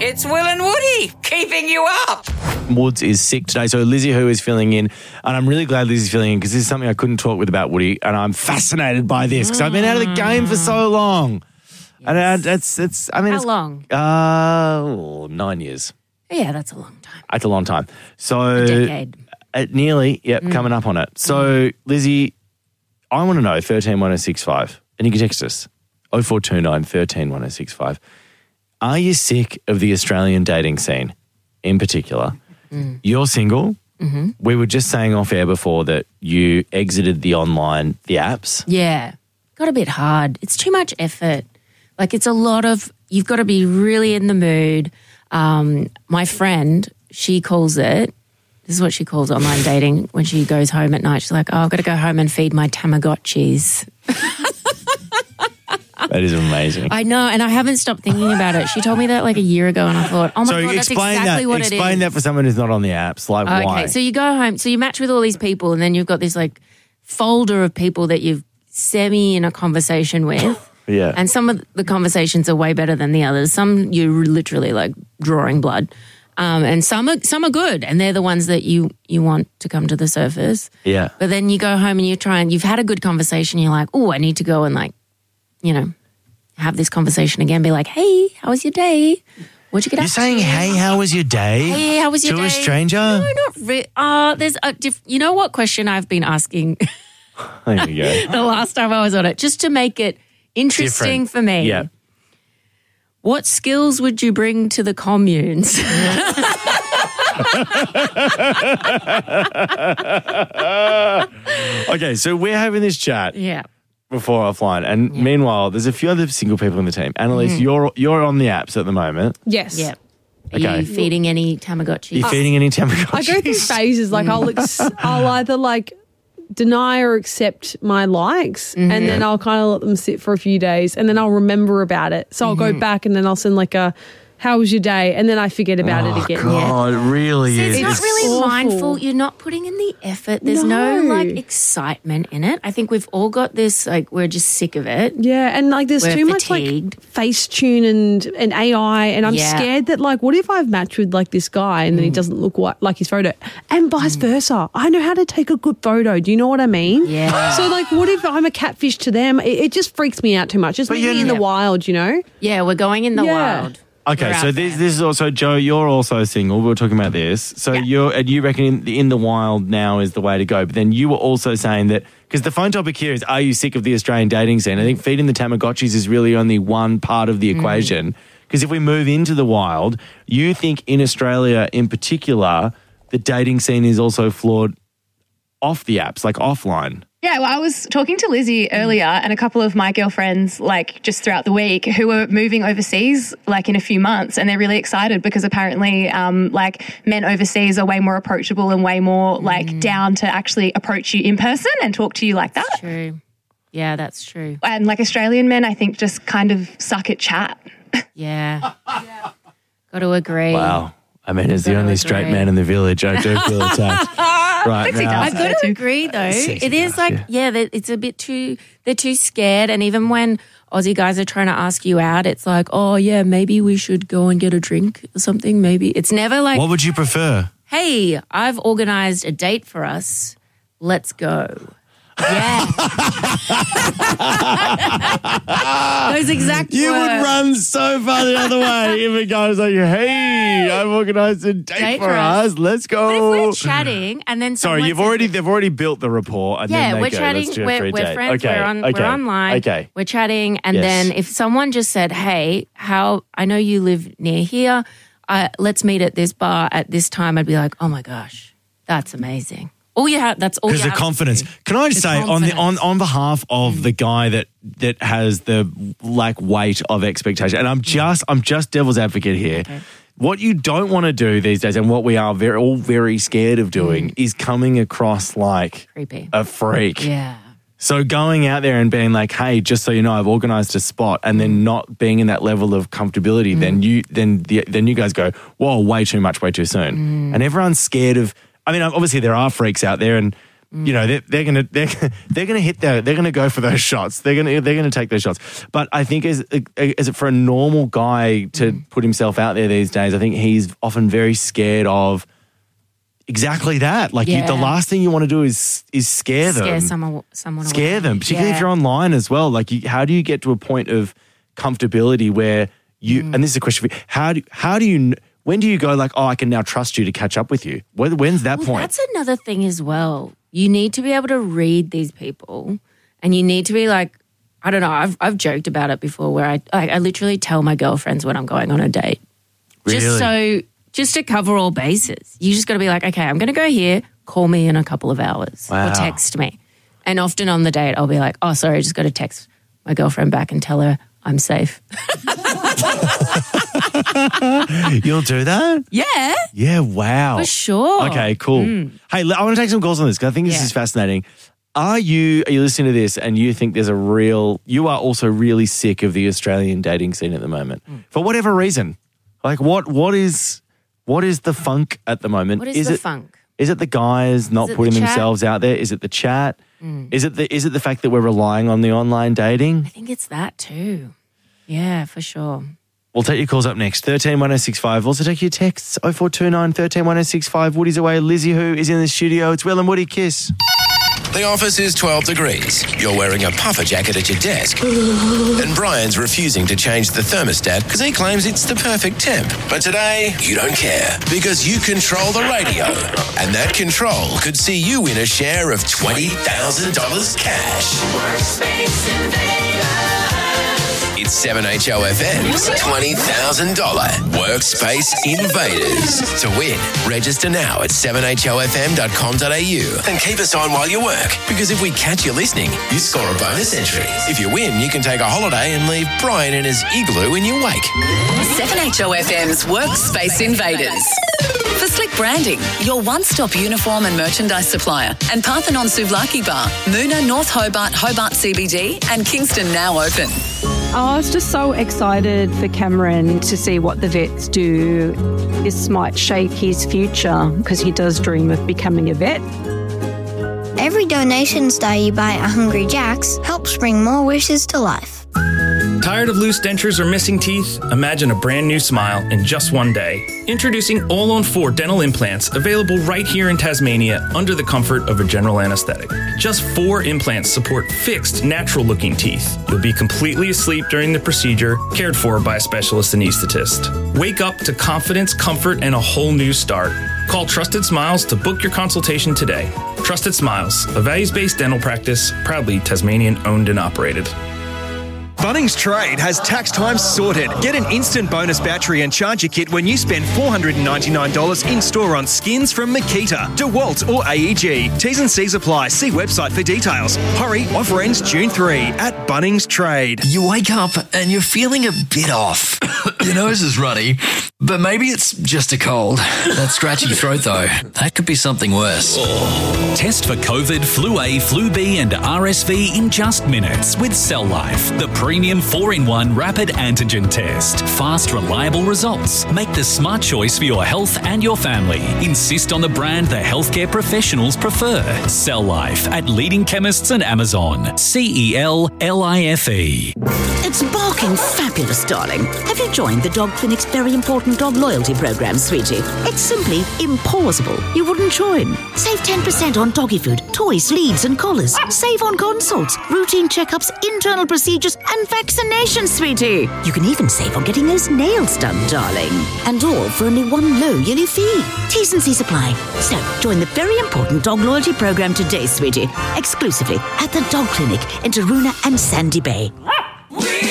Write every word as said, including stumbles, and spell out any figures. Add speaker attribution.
Speaker 1: It's Will and Woody keeping you up.
Speaker 2: Woods is sick today, so Lizzie Who is filling in, and I'm really glad Lizzie's filling in because this is something I couldn't talk with about Woody, and I'm fascinated by this because I've been out of the game for so long. Yes. And uh, it's, it's, I mean,
Speaker 3: How
Speaker 2: it's,
Speaker 3: long?
Speaker 2: Uh, oh, nine years.
Speaker 3: Yeah, that's a long time.
Speaker 2: That's a long time. So
Speaker 3: A decade.
Speaker 2: Uh, nearly, yep, mm. coming up on it. So, mm. Lizzie, I want to know, thirteen one oh six five, and you can text us, oh four two nine, one three one oh six five. Are you sick of the Australian dating scene in particular? Mm. You're single. Mm-hmm. We were just saying off air before that you exited the online, the apps.
Speaker 3: Yeah. Got a bit hard. It's too much effort. Like it's a lot of, you've got to be really in the mood. Um, my friend, she calls it, this is what she calls online dating when she goes home at night. She's like, oh, I've got to go home and feed my Tamagotchis.
Speaker 2: That is amazing.
Speaker 3: I know, and I haven't stopped thinking about it. She told me that like a year ago, and I thought, oh my
Speaker 2: so
Speaker 3: God, that's
Speaker 2: explain
Speaker 3: exactly
Speaker 2: that,
Speaker 3: what it is.
Speaker 2: Explain that for someone who's not on the apps, like
Speaker 3: okay,
Speaker 2: why?
Speaker 3: Okay, so you go home, so you match with all these people, and then you've got this like folder of people that you've semi in a conversation with.
Speaker 2: Yeah.
Speaker 3: And some of the conversations are way better than the others. Some you're literally like drawing blood. Um, and some are some are good, and they're the ones that you you want to come to the surface.
Speaker 2: Yeah.
Speaker 3: But then you go home and you try and you've had a good conversation. You're like, oh, I need to go and like, you know, have this conversation again. Be like, hey, how was your day? What'd you get
Speaker 2: You're
Speaker 3: up to?
Speaker 2: saying, hey, how was your day?
Speaker 3: Hey, how was your
Speaker 2: to
Speaker 3: day?
Speaker 2: To a stranger?
Speaker 3: No, not really. Uh, there's a diff- you know what question I've been asking
Speaker 2: there you go.
Speaker 3: the last time I was on it, just to make it interesting
Speaker 2: Different.
Speaker 3: for me.
Speaker 2: Yeah.
Speaker 3: What skills would you bring to the communes?
Speaker 2: Okay, so we're having this chat
Speaker 3: Yeah.
Speaker 2: before offline, and
Speaker 3: Yeah.
Speaker 2: meanwhile, there's a few other single people in the team. Annalise, mm-hmm. you're you're on the apps at the moment.
Speaker 4: Yes.
Speaker 3: Yeah. Are
Speaker 2: Okay.
Speaker 3: you feeding any Tamagotchis?
Speaker 2: Are you feeding any Tamagotchis?
Speaker 4: I go through phases. Like I'll ex- I'll either like deny or accept my likes,
Speaker 3: Mm-hmm.
Speaker 4: and then I'll kind of let them sit for a few days, and then I'll remember about it. So I'll
Speaker 3: Mm-hmm.
Speaker 4: go back, and then I'll send like a, "How was your day?" and then I forget about
Speaker 2: oh,
Speaker 4: it again.
Speaker 2: God, it really
Speaker 3: So
Speaker 2: is.
Speaker 3: it's not really
Speaker 4: awful.
Speaker 3: mindful. You're not putting in the effort. There's no.
Speaker 4: No.
Speaker 3: like excitement in it. I think we've all got this, like we're just sick of it.
Speaker 4: Yeah, and like there's
Speaker 3: We're
Speaker 4: too
Speaker 3: fatigued.
Speaker 4: much like Facetune and and A I, and I'm
Speaker 3: Yeah.
Speaker 4: scared that like what if I've matched with like this guy and then he doesn't look what, like his photo, and vice versa. I know how to take a good photo. Do you know what I mean?
Speaker 3: Yeah.
Speaker 4: So like, what if I'm a catfish to them? It, it just freaks me out too much. Just
Speaker 2: But
Speaker 4: leave me
Speaker 2: you're
Speaker 4: in the
Speaker 3: not-
Speaker 4: wild, you know?
Speaker 3: Yeah, we're going in the
Speaker 4: Yeah.
Speaker 3: wild.
Speaker 2: Okay,
Speaker 3: We're
Speaker 2: so
Speaker 3: out
Speaker 2: this
Speaker 3: there.
Speaker 2: this is also Joe. You're also single. We were talking about this. So you're and you reckon in the, in the wild now is the way to go. But then you were also saying that because the phone topic here is, are you sick of the Australian dating scene? I think feeding the Tamagotchis is really only one part of the equation. Because if we move into the wild, you think in Australia in particular, the dating scene is also flawed off the apps, like offline.
Speaker 5: Yeah, well, I was talking to Lizzie earlier and a couple of my girlfriends, like just throughout the week, who were moving overseas like in a few months, and they're really excited because apparently um, like men overseas are way more approachable and way more like mm. down to actually approach you in person and talk to you like that.
Speaker 3: That's true. Yeah, that's true.
Speaker 5: And like Australian men, I think just kind of suck at chat.
Speaker 3: Yeah. yeah. Got to agree.
Speaker 2: Wow. I mean, as the
Speaker 3: Gotta
Speaker 2: only straight
Speaker 3: agree.
Speaker 2: man in the village, I do feel attacked right
Speaker 5: Sexy
Speaker 2: now.
Speaker 3: I've got to
Speaker 5: too.
Speaker 3: agree though.
Speaker 2: Sexy
Speaker 3: It is
Speaker 2: does,
Speaker 3: like,
Speaker 2: yeah.
Speaker 3: yeah, that it's a bit too, they're too scared. And even when Aussie guys are trying to ask you out, it's like, oh yeah, maybe we should go and get a drink or something. Maybe it's never like,
Speaker 2: What would you prefer?
Speaker 3: hey, I've organised a date for us. Let's go. Yeah. Those exact
Speaker 2: You
Speaker 3: words.
Speaker 2: would run so far the other way if it goes like, hey, I've organised a date,
Speaker 3: Date
Speaker 2: for
Speaker 3: for
Speaker 2: us.
Speaker 3: us.
Speaker 2: Let's
Speaker 3: But if
Speaker 2: go.
Speaker 3: we're chatting and then
Speaker 2: Sorry,
Speaker 3: someone
Speaker 2: you've
Speaker 3: says-
Speaker 2: already they've already built the rapport and
Speaker 3: Yeah,
Speaker 2: then they
Speaker 3: we're
Speaker 2: go,
Speaker 3: chatting.
Speaker 2: let's do a
Speaker 3: We're,
Speaker 2: free
Speaker 3: we're
Speaker 2: date.
Speaker 3: friends.
Speaker 2: Okay,
Speaker 3: We're on.
Speaker 2: okay,
Speaker 3: We're online.
Speaker 2: Okay.
Speaker 3: We're chatting, and
Speaker 2: Yes.
Speaker 3: then if someone just said, "Hey, how I know you live near here, uh, let's meet at this bar at this time," I'd be like, "Oh my gosh, that's amazing." All you have. That's all.
Speaker 2: Because
Speaker 3: you
Speaker 2: the
Speaker 3: have to
Speaker 2: confidence.
Speaker 3: do.
Speaker 2: Can I just
Speaker 3: The
Speaker 2: say on the on
Speaker 3: confidence.
Speaker 2: on behalf of the guy that that has the like weight of expectation, and I'm just I'm just devil's advocate here.
Speaker 3: Okay.
Speaker 2: What you don't want to do these days, and what we are very all very scared of doing,
Speaker 3: Mm.
Speaker 2: is coming across like
Speaker 3: Creepy.
Speaker 2: a freak.
Speaker 3: Yeah.
Speaker 2: So going out there and being like, hey, just so you know, I've organised a spot, and then not being in that level of comfortability, then you then the, then you guys go, whoa, way too much, way too soon, and everyone's scared of. I mean, obviously there are freaks out there, and You know, they're, they're gonna they're they're gonna hit their they're gonna go for those shots. They're gonna they're gonna take those shots. But I think as as for a normal guy to mm. put himself out there these days, I think he's often very scared of exactly that. Like
Speaker 3: Yeah.
Speaker 2: you, the last thing you want to do is is scare them,
Speaker 3: Scare someone, someone
Speaker 2: scare
Speaker 3: away.
Speaker 2: them, particularly
Speaker 3: Yeah.
Speaker 2: if you're online as well. Like, you, how do you get to a point of comfortability where you?
Speaker 3: Mm.
Speaker 2: And this is a question for you: How do how do you? kn- When do you go like, oh, I can now trust you to catch up with you? When, when's that
Speaker 3: Well,
Speaker 2: point?
Speaker 3: that's another thing as well. You need to be able to read these people, and you need to be like, I don't know. I've I've joked about it before, where I I, I literally tell my girlfriends when I'm going on a date, just
Speaker 2: Really?
Speaker 3: so just to cover all bases. You just got to be like, okay, I'm going to go here. Call me in a couple of hours
Speaker 2: Wow.
Speaker 3: or text me. And often on the date, I'll be like, oh, sorry, I just got to text my girlfriend back and tell her I'm safe.
Speaker 2: You'll do that?
Speaker 3: Yeah,
Speaker 2: Yeah. Wow.
Speaker 3: for sure.
Speaker 2: Okay, cool. Hey, I want to take some calls on this because I think this
Speaker 3: Yeah.
Speaker 2: is fascinating. Are you are you listening to this and you think there's a real, you are also really sick of the Australian dating scene at the moment for whatever reason? Like what what is what is the funk at the moment?
Speaker 3: What is, the
Speaker 2: it
Speaker 3: funk?
Speaker 2: is it the guys not
Speaker 3: it the
Speaker 2: putting
Speaker 3: chat?
Speaker 2: themselves out there? Is it the chat? Is it the is it the fact that we're relying on the online dating?
Speaker 3: I think it's that too. Yeah, for sure.
Speaker 2: We'll take your calls up next. thirteen one oh six five. Also take your texts. oh four two nine, one three one oh six five. Woody's away. Lizzie who is in the studio. It's Will and Woody. Kiss.
Speaker 6: The office is twelve degrees. You're wearing a puffer jacket at your desk. And Brian's refusing to change the thermostat because he claims it's the perfect temp. But today, you don't care because you control the radio. And that control could see you win a share of twenty thousand dollars cash. It's seven H O F M's twenty thousand dollars Workspace Invaders. To win, register now at seven h o f m dot com dot a u and keep us on while you work, because if we catch you listening, you score a bonus entry. If you win, you can take a holiday and leave Brian in his igloo in your wake.
Speaker 7: seven H O F M's Workspace Invaders. For slick branding, your one-stop uniform and merchandise supplier, and Parthenon Souvlaki Bar, Moona, North Hobart, Hobart C B D, and Kingston now open.
Speaker 8: I was just so excited for Cameron to see what the vets do. This might shape his future because he does dream of becoming a vet.
Speaker 9: Every donations day you buy at Hungry Jack's helps bring more wishes to life.
Speaker 10: Tired of loose dentures or missing teeth? Imagine a brand new smile in just one day. Introducing All on four dental implants, available right here in Tasmania under the comfort of a general anesthetic. Just four implants support fixed, natural-looking teeth. You'll be completely asleep during the procedure, cared for by a specialist anaesthetist. Wake up to confidence, comfort, and a whole new start. Call Trusted Smiles to book your consultation today. Trusted Smiles, a values-based dental practice, proudly Tasmanian-owned and operated.
Speaker 11: Bunnings Trade has tax time sorted. Get an instant bonus battery and charger kit when you spend four hundred ninety-nine dollars in-store on skins from Makita, DeWalt or A E G. T's and C's apply. See website for details. Hurry, offer ends June third at Bunnings Trade.
Speaker 12: You wake up and you're feeling a bit off. Your nose is runny, but maybe it's just a cold. That scratchy throat, though, that could be something worse.
Speaker 13: Test for COVID, Flu A, Flu B and R S V in just minutes with Cell Life, the premium four in one rapid antigen test. Fast, reliable results. Make the smart choice for your health and your family. Insist on the brand the healthcare professionals prefer. Cell Life at leading chemists and Amazon. C E L L I F E.
Speaker 14: It's barking fabulous, darling. Have you joined the Dog Clinic's very important dog loyalty program, sweetie? It's simply impossible you wouldn't join. Save ten percent on doggy food, toys, leads and collars. Save on consults, routine checkups, internal procedures and vaccinations, sweetie. You can even save on getting those nails done, darling. And all for only one low yearly fee. T's and C's apply. So, join the very important dog loyalty program today, sweetie. Exclusively at the Dog Clinic in Taroona and Sandy Bay.